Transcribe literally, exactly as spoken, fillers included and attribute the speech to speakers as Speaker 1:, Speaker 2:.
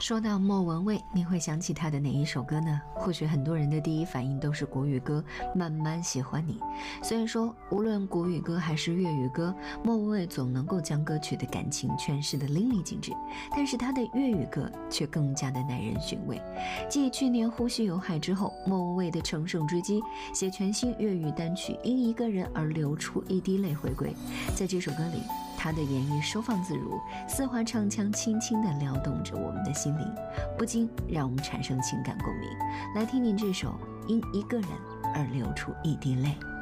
Speaker 1: 说到莫文蔚，你会想起她的哪一首歌呢？或许很多人的第一反应都是国语歌《慢慢喜欢你》。虽然说无论国语歌还是粤语歌，莫文蔚总能够将歌曲的感情诠释得淋漓尽致，但是她的粤语歌却更加的耐人寻味。继去年《呼吸有海》之后，莫文蔚的乘胜追击，写全新粤语单曲《因一个人而流出一滴泪》回归。在这首歌里，他的言语收放自如，丝滑唱腔轻轻地撩动着我们的心灵，不禁让我们产生情感共鸣。来听听这首《因一个人而流出一滴泪》。